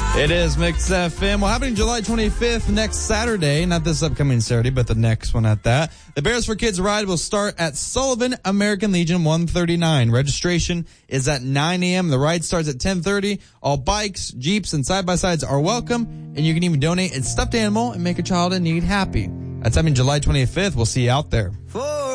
It is Mix FM. Well, happening July 25th, next Saturday. Not this upcoming Saturday, but the next one at that. The Bears for Kids ride will start at Sullivan American Legion 139. Registration is at 9 a.m. The ride starts at 10:30. All bikes, Jeeps, and side-by-sides are welcome. And you can even donate a stuffed animal and make a child in need happy. That's happening July 25th. We'll see you out there.